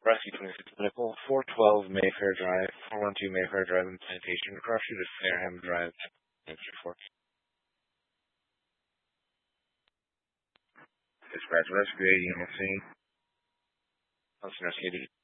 Rescue 26 Medical, 412 Mayfair Drive, 412 Mayfair Drive in Plantation, across street is Fareham Drive, entry 4. Dispatch rescue 80 on the scene. Hudson Rescue